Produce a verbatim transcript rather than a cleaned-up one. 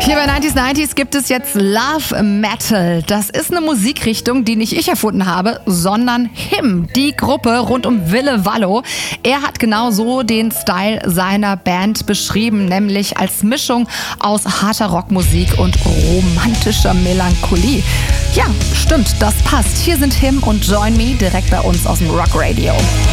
Hier bei neunzig neunzig gibt es jetzt Love Metal. Das ist eine Musikrichtung, die nicht ich erfunden habe, sondern Him, die Gruppe rund um Ville Valo. Er hat genau so den Style seiner Band beschrieben, nämlich als Mischung aus harter Rockmusik und romantischer Melancholie. Ja, stimmt, das passt. Hier sind Him und Join Me direkt bei uns aus dem Rock Radio.